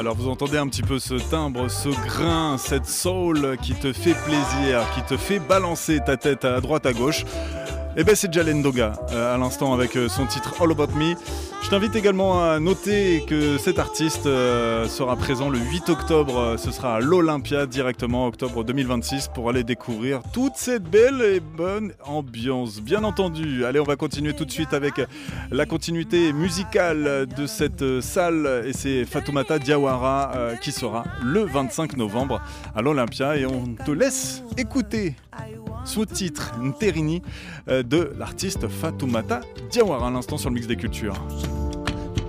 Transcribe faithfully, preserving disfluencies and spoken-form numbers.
Alors vous entendez un petit peu ce timbre, ce grain, cette soul qui te fait plaisir, qui te fait balancer ta tête à droite à gauche. Eh ben c'est Jalen Doga euh, à l'instant avec euh, son titre All About Me. Je t'invite également à noter que cet artiste euh, sera présent le huit octobre. Ce sera à l'Olympia directement, octobre deux mille vingt-six, pour aller découvrir toute cette belle et bonne ambiance. Bien entendu. Allez, on va continuer tout de suite avec la continuité musicale de cette salle. Et c'est Fatoumata Diawara euh, qui sera le vingt-cinq novembre à l'Olympia. Et on te laisse écouter sous-titre Nterini euh, de l'artiste Fatoumata Diawara à l'instant sur le Mix des Cultures.